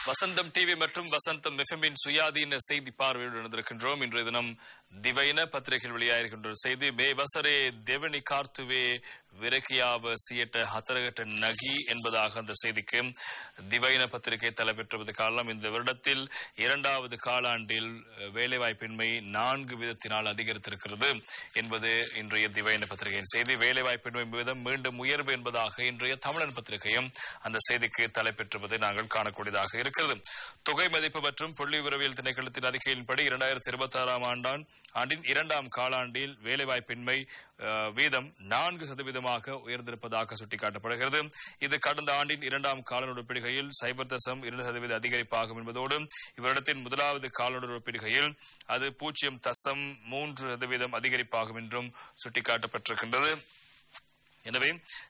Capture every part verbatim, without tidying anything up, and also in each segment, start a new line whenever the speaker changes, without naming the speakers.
வசந்தம் TV மற்றும் வசந்தம் எஃப்எம்மின் சுயாதீன செய்தி பார்வையுடன் இருந்திருக்கின்றோம். இன்றைய தினம் திவைன பத்திரிகையில் வெளியாகின்ற செய்தி மே வசரே தேவனி கார்த்துவே விரக்கியாவ சியட்ட ஹத்தரகட்ட நகி என்பதாக அந்த செய்திக்கு திவைன பத்திரிகை தலைப்பெற்றுவது காரணம். இந்த வருடத்தில் இரண்டாவது காலாண்டில் வேலைவாய்ப்பின்மை நான்கு விதத்தினால் அதிகரித்திருக்கிறது என்பது இன்றைய திவைன பத்திரிகையின் செய்தி. வேலைவாய்ப்பின்மை விதம் மீண்டும் உயர்வு என்பதாக இன்றைய தமிழன் பத்திரிகையும் அந்த செய்திக்கு தலைப்பெற்றுவதை நாங்கள் காணக்கூடியதாக இருக்கிறது. தொகை மதிப்பு மற்றும் புள்ளி உறவியல் திணைக்களத்தின் அறிக்கையின்படி இரண்டாயிரத்தி இருபத்தி ஆறாம் ஆண்டான் ஆண்டின் இரண்டாம் காலாண்டில் வேலைவாய்ப்பின்மை வீதம் நான்கு சதவீதமாக உயர்ந்திருப்பதாக சுட்டிக்காட்டப்படுகிறது. இது கடந்த ஆண்டின் இரண்டாம் காலாண்டு ஒப்பிடுகையில் சைபர் தசம் இரண்டு சதவீத அதிகரிப்பாகும் என்பதோடு இவரிடத்தின் முதலாவது காலாண்டு ஒப்பிடுகையில் அது பூஜ்ஜியம் தசம் மூன்று சதவீதம் அதிகரிப்பாகும் என்றும் சுட்டிக்காட்டப்பட்டிருக்கின்றது. எனவே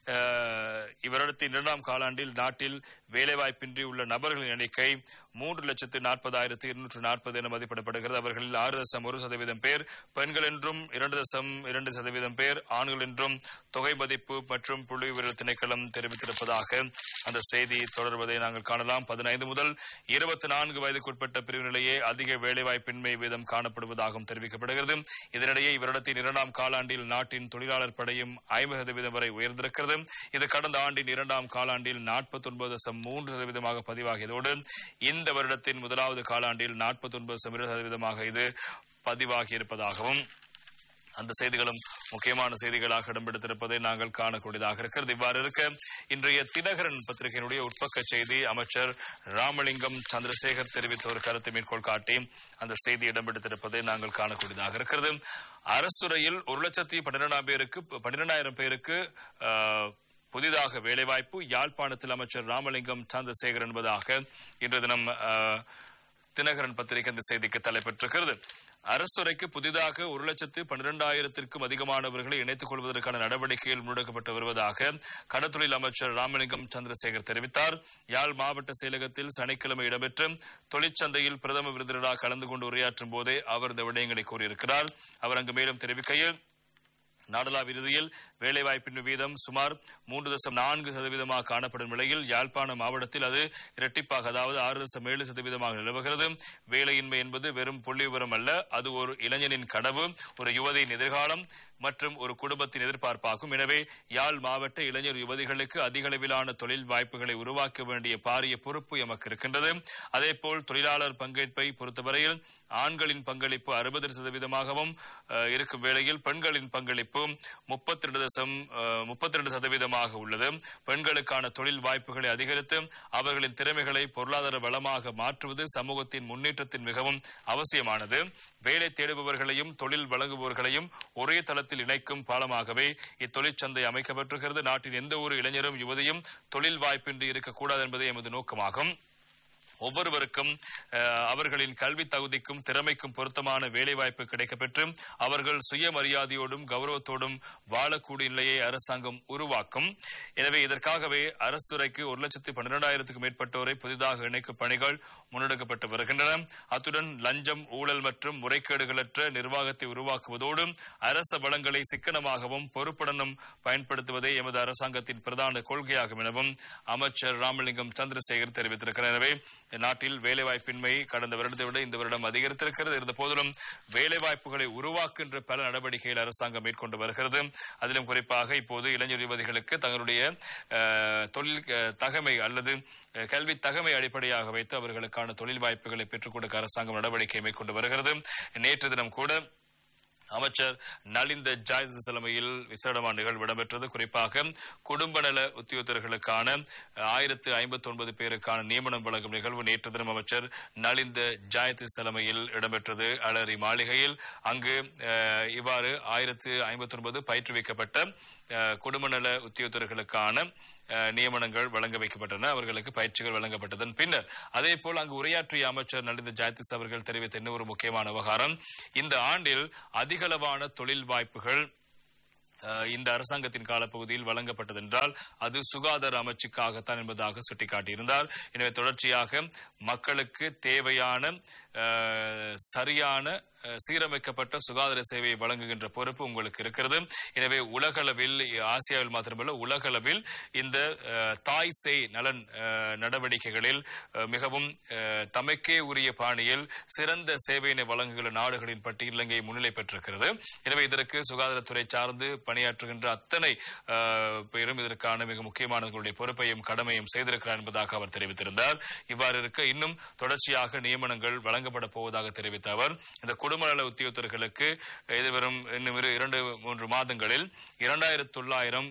இவரிடத்தின் இரண்டாம் காலாண்டில் நாட்டில் வேலைவாய்ப்பின்றி உள்ள நபர்களின் எண்ணிக்கை மூன்று லட்சத்து நாற்பதாயிரத்து இருநூற்று நாற்பது என மதிப்பிடப்படுகிறது. அவர்களில் ஆறு தசம் ஒரு சதவீதம் பேர் பெண்கள் என்றும் இரண்டு தசம் இரண்டு சதவீதம் பேர் ஆண்கள் என்றும் தொகை மதிப்பு மற்றும் புள்ளி விவர திணைக்களம் தெரிவித்திருப்பதாக அந்த செய்தி தொடர்வதை நாங்கள் காணலாம். பதினைந்து முதல் இருபத்தி நான்கு வயதுக்குட்பட்ட பிரிவினிலேயே அதிக வேலைவாய்ப்பின்மை வீதம் காணப்படுவதாகவும் தெரிவிக்கப்படுகிறது. இதனிடையே இவரிடத்தின் இரண்டாம் காலாண்டில் நாட்டின் தொழிலாளர் படையும் ஐம்பது சதவீதம் வரை உயர்ந்திருக்கிறது. இது கடந்த ஆண்டின் இரண்டாம் காலாண்டில் நாற்பத்தி ஒன்பது தசம் மூன்று சதவீதமாக பதிவாகியதோடு இந்த வருடத்தின் முதலாவது காலாண்டில் நாற்பத்தி ஒன்பது தசம் இரண்டு சதவீதமாக இது பதிவாகியிருப்பதாகவும் அந்த செய்திகளும் முக்கியமான செய்திகளாக இடம்பெடுத்திருப்பதை நாங்கள் காணக்கூடியதாக இருக்கிறது. இவ்வாறு இருக்க இன்றைய தினகரன் பத்திரிகையினுடைய உட்பக்க செய்தி அமைச்சர் ராமலிங்கம் சந்திரசேகர் தெரிவித்த ஒரு கருத்தை மேற்கோள் காட்டி அந்த செய்தி இடம்பெடுத்திருப்பதை நாங்கள் காணக்கூடியதாக இருக்கிறது. அரசு துறையில் ஒரு லட்சத்தி பன்னிரெண்டாம் பேருக்கு பன்னிரெண்டாயிரம் பேருக்கு புதிதாக வேலைவாய்ப்பு. யாழ்ப்பாணத்தில் அமைச்சர் ராமலிங்கம் சந்திரசேகர் என்பதாக இன்று தினம் தினகரன் பத்திரிகை இந்த செய்திக்கு தலைப்பெற்றிருக்கிறது. அரசு துறைக்கு புதிதாக ஒரு லட்சத்து பன்னிரெண்டாயிரத்திற்கும் அதிகமானவர்களை இணைத்துக் கொள்வதற்கான நடவடிக்கைகள் முன்னெடுக்கப்பட்டு வருவதாக கடற்தொழில் அமைச்சர் ராமலிங்கம் சந்திரசேகர் தெரிவித்தார். யாழ் மாவட்ட செயலகத்தில் சனிக்கிழமை இடம்பெற்ற தொழிற்சந்தையில் பிரதம விருந்தினராக கலந்து கொண்டு உரையாற்றும் போதே அவர் இந்த விடயங்களை கூறியிருக்கிறார். அவர் அங்கு மேலும் தெரிவிக்கையில் நாடளாவிய ரீதியில் வேலைவாய்ப்பின் வீதம் சுமார் மூன்று தசம் நான்கு சதவீதமாக காணப்படும் நிலையில் யாழ்ப்பாண மாவட்டத்தில் அது இரட்டிப்பாக அதாவது ஆறு தசம் ஏழு சதவீதமாக நிலவுகிறது. வேலையின்மை என்பது வெறும் புள்ளி விவரம் அல்ல, அது ஒரு இளைஞனின் கனவு, ஒரு யுவதியின் எதிர்காலம் மற்றும் ஒரு குடும்பத்தின் எதிர்பார்ப்பாகும். எனவே யாழ் மாவட்ட இளைஞர் யுவதிகளுக்கு அதிக அளவிலான தொழில் வாய்ப்புகளை உருவாக்க வேண்டிய பாரிய பொறுப்பு எமக்கு இருக்கின்றது. அதேபோல் தொழிலாளர் பங்கேற்பை பொறுத்தவரையில் ஆண்களின் பங்களிப்பு அறுபது சதவீதமாகவும் இருக்கும் வேளையில் பெண்களின் பங்களிப்பு முப்பத்தி இரண்டு தசம் முப்பத்தி இரண்டு சதவீதமாக உள்ளது. பெண்களுக்கான தொழில் வாய்ப்புகளை அதிகரித்து அவர்களின் திறமைகளை பொருளாதார வளமாக மாற்றுவது சமூகத்தின் முன்னேற்றத்தின் மிகவும் அவசியமானது. வேலை தேடுபவர்களையும் தொழில் வழங்குபவர்களையும் ஒரே தளத்தில் இணைக்கும் பாலமாகவே இத்தொழிற்சந்தை அமைக்கப்பட்டிருக்கிறது. நாட்டின் எந்த ஒரு இளைஞரும் யுவதியும் தொழில் வாய்ப்பின்றி இருக்கக்கூடாது என்பதே எமது நோக்கமாகும். ஒவ்வொருவருக்கும் அவர்களின் கல்வி தகுதிக்கும் திறமைக்கும் பொருத்தமான வேலைவாய்ப்பு கிடைக்கப்பெற்று அவர்கள் சுயமரியாதையோடும் கௌரவத்தோடும் வாழக்கூடிய நிலையை அரசாங்கம் உருவாக்கும். எனவே இதற்காகவே அரசு துறைக்கு ஒரு லட்சத்து பன்னிரெண்டாயிரத்துக்கும் மேற்பட்டோரை புதிதாக இணைக்கும் பணிகள் முன்னெடுக்கப்பட்டு வருகின்றன. அத்துடன் லஞ்சம், ஊழல் மற்றும் முறைகேடுகளற்ற நிர்வாகத்தை உருவாக்குவதோடு அரச வளங்களை சிக்கனமாகவும் பொறுப்புடனும் பயன்படுத்துவதே எமது அரசாங்கத்தின் பிரதான கொள்கையாகும் எனவும் அமைச்சர் ராமலிங்கம் சந்திரசேகர் தெரிவித்திருக்கிறார். எனவே நாட்டில் வேலைவாய்ப்பின்மை கடந்த வருடத்தை விட இந்த வருடம் அதிகரித்திருக்கிறது. இருந்த போதிலும் வேலைவாய்ப்புகளை உருவாக்குகின்ற பல நடவடிக்கைகள் அரசாங்கம் மேற்கொண்டு வருகிறது. அதிலும் குறிப்பாக இப்போது இளைஞர் யுவதிகளுக்கு தங்களுடைய தொழில் தகமை அல்லது கல்வி தகமை அடிப்படையாக வைத்து அவர்களுக்கான தொழில் வாய்ப்புகளை பெற்றுக் கொடுக்க அரசாங்கம் நடவடிக்கை மேற்கொண்டு வருகிறது. நேற்று தினம் கூட அமைச்சர் நலிந்த ஜாயத் தலைமையில் விசேடமான நிகழ்வு இடம்பெற்றது. குறிப்பாக குடும்ப நல உத்தியோகத்தர்களுக்கான ஆயிரத்து ஐம்பத்தி ஒன்பது பேருக்கான நியமனம் வழங்கும் நிகழ்வு நேற்று தினம் அமைச்சர் நலிந்த ஜாயத் தலைமையில் இடம்பெற்றது அலரி மாளிகையில். அங்கு இவ்வாறு ஆயிரத்து ஐம்பத்தி ஒன்பது பயிற்றுவிக்கப்பட்ட குடும்ப நல உத்தியோகத்தர்களுக்கான நியமனங்கள் வழங்க வைக்கப்பட்டன. அவர்களுக்கு பயிற்சிகள் வழங்கப்பட்டதன் பின்னர் அதே போல் அங்கு உரையாற்றிய அமைச்சர் நலிந்த ஜாயத் அவர்கள் தெரிவித்த இன்னொரு முக்கியமான விவகாரம், இந்த ஆண்டில் அதிகளவான தொழில் வாய்ப்புகள் இந்த அரசாங்கத்தின் காலப்பகுதியில் வழங்கப்பட்டது என்றால் அது சுகாதார அமைச்சுக்காகத்தான் என்பதாக சுட்டிக்காட்டியிருந்தார். எனவே தொடர்ச்சியாக மக்களுக்கு தேவையான சரியான சீரமைக்கப்பட்ட சுகாதார சேவையை வழங்குகின்ற பொறுப்பு உங்களுக்கு இருக்கிறது. எனவே உலகளவில், ஆசியாவில் மாத்திரமல்ல உலகளவில் இந்த தாய் சேய் நலன் நடவடிக்கைகளில் மிகவும் தமக்கே உரிய பாணியில் சிறந்த சேவையினை வழங்குகிற நாடுகளின் பட்டியல் இலங்கை முன்னிலை பெற்றிருக்கிறது. எனவே இதற்கு சுகாதாரத்துறை சார்ந்து பணியாற்றுகின்ற அத்தனை பேரும் இதற்கான மிக முக்கியமானவர்களுடைய பொறுப்பையும் கடமையும் செய்திருக்கிறார் என்பதாக அவர் தெரிவித்திருந்தார். இவ்வாறு இருக்க இன்னும் தொடர்ச்சியாக நியமனங்கள் வழங்கப்பட போவதாக தெரிவித்த அவர் இந்த குடும்ப நல உத்தியோகத்தர்களுக்கு எதிர்வரும் இன்னும் இரண்டு மூன்று மாதங்களில் இரண்டாயிரத்தி தொள்ளாயிரம்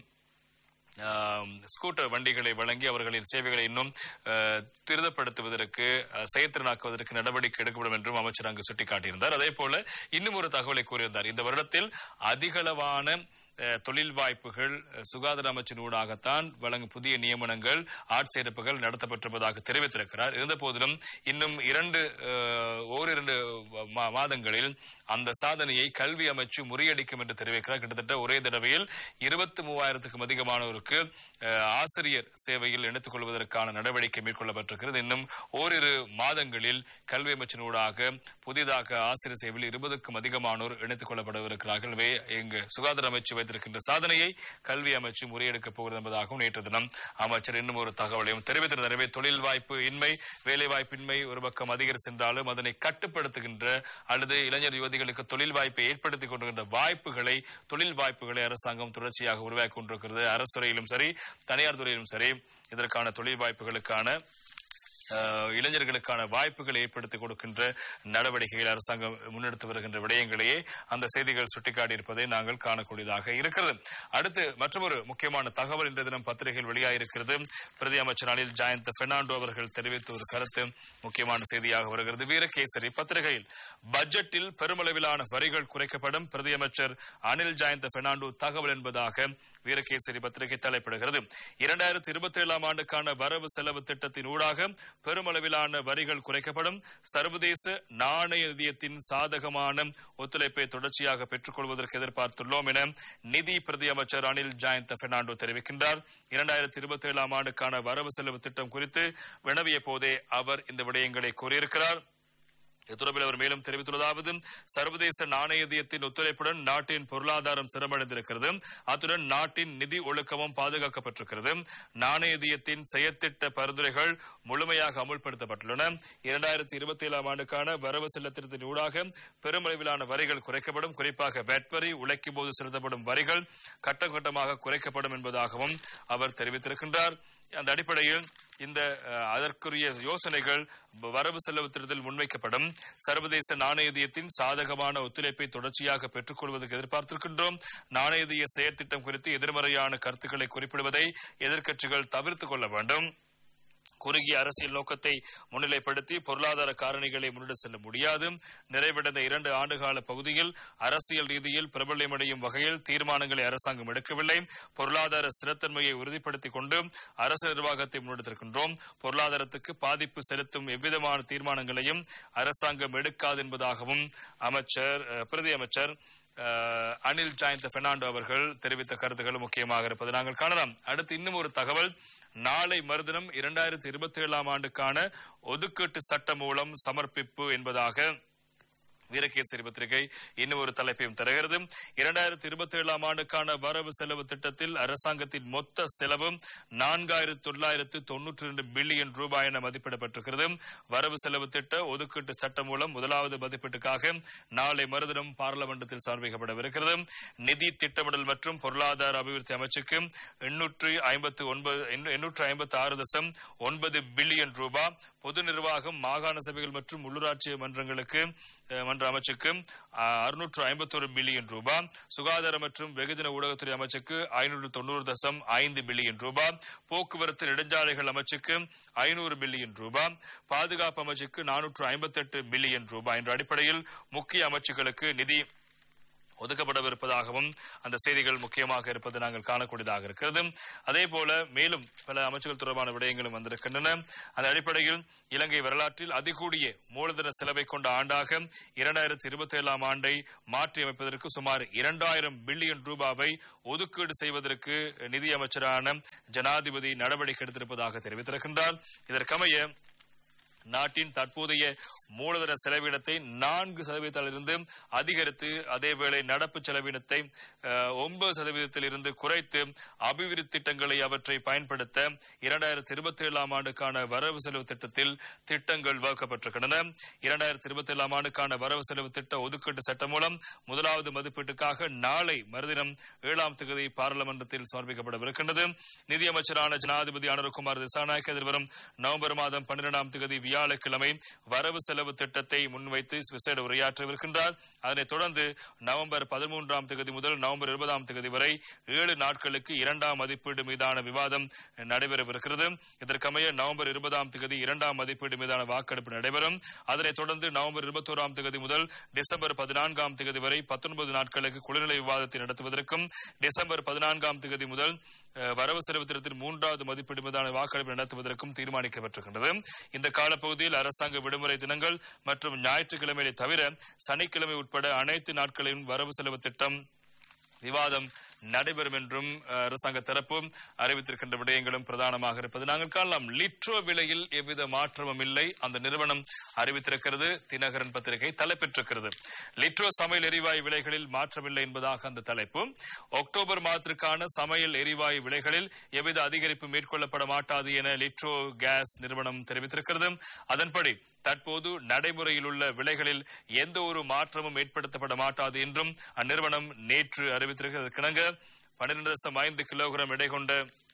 ஸ்கூட்டர் வண்டிகளை வழங்கி அவர்களின் சேவைகளை இன்னும் துரிதப்படுத்துவதற்கு செயற்திறனாக்குவதற்கு நடவடிக்கை எடுக்கப்படும் என்றும் அமைச்சர் அங்கு சுட்டிக்காட்டியிருந்தார். அதே போல இன்னும் ஒரு தகவலை கூறியிருந்தார். இந்த வருடத்தில் அதிகளவான தொழில் வாய்ப்புகள் சுகாதார அமைச்சின் ஊடாகத்தான் வழங்கும் புதிய நியமனங்கள் ஆட்சேர்ப்புகள் நடத்தப்பட்டிருப்பதாக தெரிவித்திருக்கிறார். இருந்த போதிலும் இன்னும் இரண்டு ஓரிரண்டு மாதங்களில் அந்த சாதனையை கல்வி அமைச்சு முறியடிக்கும் என்று தெரிவிக்கிறார். கிட்டத்தட்ட ஒரே தடவையில் இருபத்தி மூவாயிரத்துக்கும் அதிகமானோருக்கு ஆசிரியர் சேவையில் இணைத்துக் கொள்வதற்கான நடவடிக்கை மேற்கொள்ளப்பட்டிருக்கிறது. இன்னும் ஓரிரு மாதங்களில் கல்வி அமைச்சின் ஊடாக புதிதாக ஆசிரியர் சேவையில் இருபதுக்கும் அதிகமானோர் இணைத்துக் கொள்ளப்படவிருக்கிறார்கள். எனவே இங்கு சுகாதார அமைச்சு வைத்திருக்கின்ற சாதனையை கல்வி அமைச்சு முறியெடுக்கப் போகிறது என்பதாகவும் நேற்று தினம் அமைச்சர் இன்னும் ஒரு தகவலையும் தெரிவித்திருந்தார். எனவே தொழில் வாய்ப்பு இன்மை, வேலை வாய்ப்பின்மை ஒரு பக்கம் அதிகரித்தாலும் அதனை கட்டுப்படுத்துகின்ற அல்லது இளைஞர் யுவதிகளுக்கு தொழில் வாய்ப்பை ஏற்படுத்திக் கொண்டிருக்கின்ற வாய்ப்புகளை தொழில் வாய்ப்புகளை அரசாங்கம் தொடர்ச்சியாக உருவாக்கி கொண்டிருக்கிறது. அரசு துறையிலும் சரி தனியார் துறையிலும் சரி இதற்கான தொழில் வாய்ப்புகளுக்கான இளைஞர்களுக்கான வாய்ப்புகளை ஏற்படுத்தி கொடுக்கின்ற நடவடிக்கைகள் அரசாங்கம் முன்னெடுத்து வருகின்ற விடயங்களையே அந்த செய்திகள் சுட்டிக்காட்டியிருப்பதை நாங்கள் காணக்கூடியதாக இருக்கிறது. அடுத்து மற்றொரு முக்கியமான தகவல் இன்றைய தினம் பத்திரிகையில் வெளியாகிருக்கிறது. பிரதி அமைச்சர் அனில் ஜெயந்த் பெர்னாண்டோ அவர்கள் தெரிவித்த ஒரு கருத்து முக்கியமான செய்தியாக வருகிறது. வீரகேசரி பத்திரிகையில் பட்ஜெட்டில் பெருமளவிலான வரிகள் குறைக்கப்படும், பிரதி அமைச்சர் அனில் ஜெயந்த் பெர்னாண்டோ தகவல் என்பதாக வீரகேசரி பத்திரிகை தலைப்பிடுகிறது. இரண்டாயிரத்தி இருபத்தி ஏழாம் ஆண்டுக்கான வரவு செலவு திட்டத்தின் ஊடாக பெருமளவிலான வரிகள் குறைக்கப்படும், சர்வதேச நாணய நிதியத்தின் சாதகமான ஒத்துழைப்பை தொடர்ச்சியாக பெற்றுக் கொள்வதற்கு எதிர்பார்த்துள்ளோம் என நிதி பிரதி அமைச்சர் அனில் ஜெயந்த் பெர்னாண்டோ தெரிவிக்கின்றார். இரண்டாயிரத்தி இருபத்தி ஏழாம் ஆண்டுக்கான வரவு செலவு திட்டம் குறித்து வினவிய போதே அவர் இந்த விடயங்களை கூறியிருக்கிறார். தொடர்பில் அவர் மேலும் தெரிவித்துள்ளதாவது, சர்வதேச நாணய நிதியத்தின் ஒத்துழைப்புடன் நாட்டின் பொருளாதாரம் சிரமடைந்திருக்கிறது. அத்துடன் நாட்டின் நிதி ஒழுக்கமும் பாதுகாக்கப்பட்டிருக்கிறது. நாணய நிதியத்தின் செயற்திட்ட பரிந்துரைகள் முழுமையாக அமுல்படுத்தப்பட்டுள்ளன. இரண்டாயிரத்தி இருபத்தி ஏழாம் ஆண்டுக்கான வரவு செலுத்தின் ஊடாக பெருமளவிலான வரிகள் குறைக்கப்படும். குறிப்பாக வெட் வரி, உழைக்கும் போது செலுத்தப்படும் வரிகள் கட்டம் கட்டமாக குறைக்கப்படும் என்பதாகவும் அவர் தெரிவித்திருக்கின்றார். அந்த அடிப்படையில் இந்த அதற்குரிய யோசனைகள் வரவு செலவு திட்டத்தில் முன்வைக்கப்படும். சர்வதேச நாணய நிதியத்தின் சாதகமான ஒத்துழைப்பை தொடர்ச்சியாக பெற்றுக் கொள்வதற்கு எதிர்பார்த்திருக்கின்றோம். நாணய நிதிய செயற்திட்டம் குறித்து எதிர்மறையான கருத்துக்களை குறிப்பிடுவதை எதிர்க்கட்சிகள் தவிர்த்துக் கொள்ள வேண்டும். குறுகிய அரசியல் நோக்கத்தை முன்னிலைப்படுத்தி பொருளாதார காரணிகளை முன்னெடுத்து செல்ல முடியாது. நிறைவடைந்த இரண்டு ஆண்டுகால பகுதியில் அரசியல் ரீதியில் பிரபல்யமடையும் வகையில் தீர்மானங்களை அரசாங்கம் எடுக்கவில்லை. பொருளாதார ஸ்திரத்தன்மையை உறுதிப்படுத்திக் கொண்டு அரசு நிர்வாகத்தை முன்னெடுத்திருக்கின்றோம். பொருளாதாரத்துக்கு பாதிப்பு செலுத்தும் எவ்விதமான தீர்மானங்களையும் அரசாங்கம் எடுக்காது என்பதாகவும் அமைச்சர் பிரதி அமைச்சர் அனில் ஜெயந்த் பெர்னாண்டோ அவர்கள் தெரிவித்த கருத்துக்கள் முக்கியமாக இருப்பதை நாங்கள் காணலாம். அடுத்து இன்னும் ஒரு தகவல், நாளை மறுதினம் இரண்டாயிரத்தி இருபத்தி ஏழாம் ஆண்டுக்கான ஒதுக்கீட்டு சட்ட மூலம் சமர்ப்பிப்பு என்பதாக வீரகேசரி பத்திரிகை இன்னும் ஒரு தலைப்பையும் தருகிறது. இரண்டாயிரத்தி இருபத்தி ஏழாம் ஆண்டுக்கான வரவு செலவு திட்டத்தில் அரசாங்கத்தின் மொத்த செலவு நான்காயிரத்தி தொள்ளாயிரத்து தொன்னூற்றி இரண்டு பில்லியன் ரூபாய் என மதிப்பிடப்பட்டிருக்கிறது. வரவு செலவு திட்ட ஒதுக்கீட்டு சட்டம் மூலம் முதலாவது மதிப்பீட்டுக்காக நாளை மறுதினம் பாராளுமன்றத்தில் சமர்ப்பிக்கப்படவிருக்கிறது. நிதி திட்டமிடல் மற்றும் பொருளாதார அபிவிருத்தி அமைச்சுக்கு எண்ணூற்றி ஐம்பத்தி ஒன்பது எண்ணூற்று ஐம்பத்தி ஆறு தசம் ஒன்பது பில்லியன் ரூபாய், பொது நிர்வாகம், மாகாண சபைகள் மற்றும் உள்ளூராட்சி மன்றங்களுக்கு மன்ற அமைச்சுக்கு அறுநூற்று ஐம்பத்தி ஒரு பில்லியன் ரூபாய், சுகாதார மற்றும் வெகுஜன ஊடகத்துறை அமைச்சுக்கு ஐநூற்று தொண்ணூறு தசம் ஐந்து பில்லியன் ரூபாய், போக்குவரத்து நெடுஞ்சாலைகள் அமைச்சுக்கு ஐநூறு பில்லியன் ரூபாய், பாதுகாப்பு அமைச்சுக்கு நானூற்று ஐம்பத்தி எட்டு பில்லியன் ரூபாய் என்ற அடிப்படையில் முக்கிய அமைச்சுகளுக்கு நிதி ஒதுக்கப்படவிருப்பதாகவும் அந்த செய்திகள் முக்கியமாக இருப்பது நாங்கள் காணக்கூடியதாக இருக்கிறது. அதே போல மேலும் பல அமைச்சுகள் தொடர்பான விடயங்களும் வந்திருக்கின்றன. அந்த அடிப்படையில் இலங்கை வரலாற்றில் அதிகூடிய மூலதன செலவை கொண்ட ஆண்டாக இரண்டாயிரத்தி இருபத்தி ஏழாம் ஆண்டை மாற்றி அமைப்பதற்கு சுமார் இரண்டாயிரம் பில்லியன் ரூபாவை ஒதுக்கீடு செய்வதற்கு நிதியமைச்சரான ஜனாதிபதி நடவடிக்கை எடுத்திருப்பதாக தெரிவித்திருக்கின்றார். இதற்கமைய நாட்டின் தற்போதைய மூலதன செலவினத்தை நான்கு சதவீதத்திலிருந்து அதிகரித்து அதேவேளை நடப்பு செலவினத்தை ஒன்பது சதவீதத்தில் இருந்து குறைத்து அபிவிருத்தி திட்டங்களை அவற்றை பயன்படுத்த இரண்டாயிரத்தி இருபத்தி ஏழாம் ஆண்டுக்கான வரவு செலவு திட்டத்தில் திட்டங்கள் வகுக்கப்பட்டிருக்கின்றன. இரண்டாயிரத்தி இருபத்தி ஏழாம் ஆண்டுக்கான வரவு செலவு திட்ட ஒதுக்கீட்டு சட்டம் மூலம் முதலாவது மதிப்பீட்டுக்காக நாளை மறுதினம் ஏழாம் தேதி பாராளுமன்றத்தில் சமர்ப்பிக்கப்படவிருக்கின்றது. நிதியமைச்சரான ஜனாதிபதி அனுரகுமார் திசாநாயக்க எதிர்வரும் நவம்பர் மாதம் பன்னிரண்டாம் தேதி வியாழக்கிழமை வரவு செலவு திட்டத்தை முன்வைத்து விசேட உரையாற்றவிருக்கின்றார். அதனைத் தொடர்ந்து நவம்பர் பதிமூன்றாம் தேதி முதல் நவம்பர் இருபதாம் தேதி வரை ஏழு நாட்களுக்கு இரண்டாம் மதிப்பீடு மீதான விவாதம் நடைபெறவிருக்கிறது. இதற்கமைய நவம்பர் இருபதாம் தேதி இரண்டாம் மதிப்பீடு மீதான வாக்கெடுப்பு நடைபெறும். அதனைத் தொடர்ந்து நவம்பர் இருபத்தோராம் தேதி முதல் டிசம்பர் பதினான்காம் தேதி வரை பத்தொன்பது நாட்களுக்கு குளிர்நிலை விவாதத்தை நடத்துவதற்கும் டிசம்பர் பதினான்காம் தேதி முதல் வரவு செலவு திட்டத்தின் மூன்றாவது மதிப்பீடு மீதான வாக்கெடுப்பு நடத்துவதற்கும் தீர்மானிக்கப்பட்டிருக்கின்றது. இந்த காலப்பகுதியில் அரசாங்க விடுமுறை தினங்கள் மற்றும் ஞாயிற்றுக்கிழமையை தவிர சனிக்கிழமை உட்பட அனைத்து நாட்களிலும் வரவு செலவு திட்டம் விவாதம் நடைபெறும் என்றும் அரசாங்க தரப்பும் அறிவித்திருக்கின்ற விடயங்களும் பிரதானமாக இருப்பது நாங்கள் காணலாம். லிட்ரோ விலையில் எவ்வித மாற்றமும் இல்லை, அந்த நிறுவனம் அறிவித்திருக்கிறது. தினகரன் பத்திரிகை தலைப்பெற்றிருக்கிறது. லிட்ரோ சமையல் எரிவாயு விலைகளில் மாற்றமில்லை என்பதாக அந்த தலைப்பு. அக்டோபர் மாதத்திற்கான சமையல் எரிவாயு விலைகளில் எவ்வித அதிகரிப்பு மேற்கொள்ளப்பட மாட்டாது என லிட்ரோ கேஸ் நிறுவனம் தெரிவித்திருக்கிறது. அதன்படி தற்போது நடைமுறையில் உள்ள விலைகளில் எந்த ஒரு மாற்றமும் ஏற்படுத்தப்பட மாட்டாது என்றும் அந்நிறுவனம் நேற்று அறிவித்திருக்கிறது. பன்னிரண்டு தசம் ஐந்து கிலோகிராம் எடை கொண்ட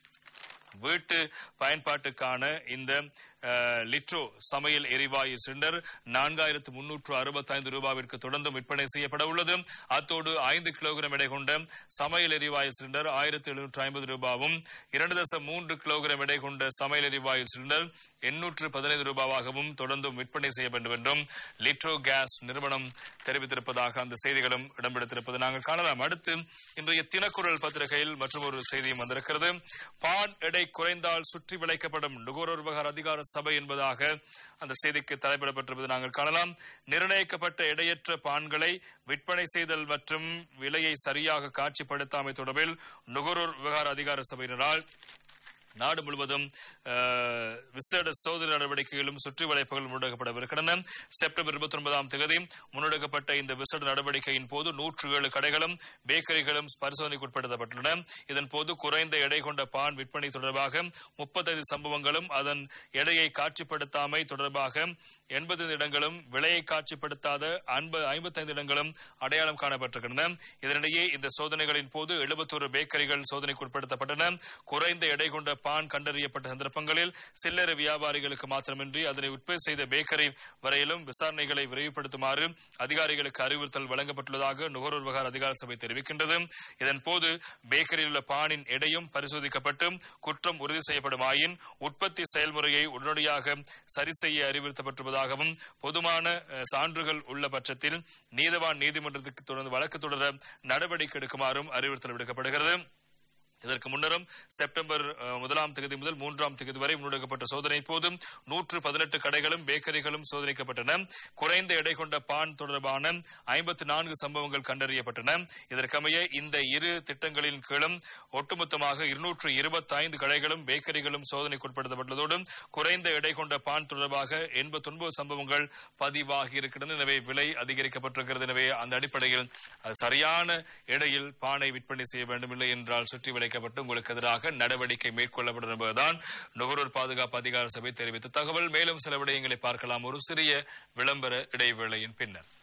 வீட்டு பயன்பாட்டுக்கான இந்த லிட்ரோ சமையல் எரிவாயு சிலிண்டர் நான்காயிரத்து முன்னூற்று அறுபத்தி ஐந்து ரூபாவிற்கு தொடர்ந்து விற்பனை செய்யப்பட உள்ளது. அத்தோடு ஐந்து கிலோகிராம் எடை கொண்ட சமையல் எரிவாயு சிலிண்டர் ஆயிரத்தி எழுநூற்று ஐம்பது ரூபாவும் இரண்டு தசம் மூன்று கிலோகிராம் எடை கொண்ட சமையல் எரிவாயு சிலிண்டர் எண்ணூற்று பதினைந்து ரூபாவாகவும் தொடர்ந்தும் விற்பனை செய்ய வேண்டும் என்றும் லிட்ரோ கேஸ் நிறுவனம் தெரிவித்திருப்பதாக அந்த செய்திகளும் இடம்பெடுத்திருப்பது நாங்கள் காணலாம். அடுத்து இன்றைய தினக்குரல் பத்திரிகையில் மற்றும் ஒரு செய்தியும் வந்திருக்கிறது. பான் எடை குறைந்தால் சுற்றி விளைக்கப்படும் நுகர்வோர் விவகார அதிகார சபை என்பதாக அந்த செய்திக்கு தலைப்பிடப்பட்டிருப்பது நாங்கள் காணலாம். நிர்ணயிக்கப்பட்ட எடையற்ற பான்களை விற்பனை செய்தல் மற்றும் விலையை சரியாக காட்சிப்படுத்தாமை தொடர்பில் நுகர்வோர் விவகார அதிகார சபையினரால் நாடு முழுவதும் விசேட சோதனை நடவடிக்கைகளும் சுற்றி வளைப்புகள் முன்னெடுக்கப்படவிருக்கின்றன. செப்டம்பர் இருபத்தி ஒன்பதாம் தேதி முன்னெடுக்கப்பட்ட இந்த விசேட நடவடிக்கையின் போது நூற்று ஏழு கடைகளும் பேக்கரிகளும் பரிசோதனைக்கு உட்படுத்தப்பட்டுள்ளன. இதன் போது குறைந்த எடை கொண்ட பான் விற்பனை தொடர்பாக முப்பத்தைந்து சம்பவங்களும் அதன் எடையை காட்சிப்படுத்தாமை தொடர்பாக எண்பது இடங்களும் விலையை காட்சிப்படுத்தாத ஐம்பத்தி ஐந்து இடங்களும் அடையாளம் காணப்பட்டிருக்கின்றன. இதனிடையே இந்த சோதனைகளின் போது எழுபத்தொரு பேக்கரிகள் சோதனைக்கு உட்படுத்தப்பட்டன. குறைந்த எடை கொண்ட பான் கண்டறியப்பட்ட சந்தர்ப்பங்களில் சில்லறை வியாபாரிகளுக்கு மாத்திரமின்றி அதனை உற்பத்தி செய்த பேக்கரி வரையிலும் விசாரணைகளை விரைவுபடுத்துமாறு அதிகாரிகளுக்கு அறிவுறுத்தல் வழங்கப்பட்டுள்ளதாக நுகர்வோர் விவகார அதிகார சபை தெரிவிக்கின்றது. இதன்போது பேக்கரியில் உள்ள பானின் எடையும் பரிசோதிக்கப்பட்டு குற்றம் உறுதி செய்யப்படுமாயின் உற்பத்தி செயல்முறையை உடனடியாக சரி செய்ய அறிவுறுத்தப்பட்டுள்ளதாகவும் பொதுமான சான்றுகள் உள்ள பட்சத்தில் நீதவான் நீதிமன்றத்துக்கு தொடர்ந்து வழக்கு தொடர நடவடிக்கை எடுக்குமாறும் அறிவுறுத்தல் விடுக்கப்படுகிறது. இதற்கு முன்னரும் செப்டம்பர் முதலாம் தேதி முதல் மூன்றாம் தேதி வரை முன்னெடுக்கப்பட்ட சோதனை போதும் நூற்று பதினெட்டு கடைகளும் பேக்கரிகளும் சோதனைக்கப்பட்டன. குறைந்த எடை கொண்ட பான் தொடர்பான ஐம்பத்தி நான்கு சம்பவங்கள் கண்டறியப்பட்டன. இதற்கமைய இந்த இரு திட்டங்களின் கீழும் ஒட்டுமொத்தமாக இருநூற்று இருபத்தி ஐந்து கடைகளும் பேக்கரிகளும் சோதனைக்கு உட்படுத்தப்பட்டதோடு குறைந்த எடை கொண்ட பான் தொடர்பாக எண்பத்தி ஒன்பது சம்பவங்கள் பதிவாகி இருக்கின்றன. எனவே விலை அதிகரிக்கப்பட்டிருக்கிறது. எனவே அந்த அடிப்படையில் சரியான எடையில் பானை விற்பனை செய்ய வேண்டும். இல்லை என்றால் சுற்றி விலை உங்களுக்கு எதிராக நடவடிக்கை மேற்கொள்ளப்படும் என்பதுதான் நுகர்வோர் பாதுகாப்பு அதிகார சபை தெரிவித்த தகவல். மேலும் சில விடயங்களை பார்க்கலாம் ஒரு சிறிய விளம்பர இடைவேளையின் பின்னர்.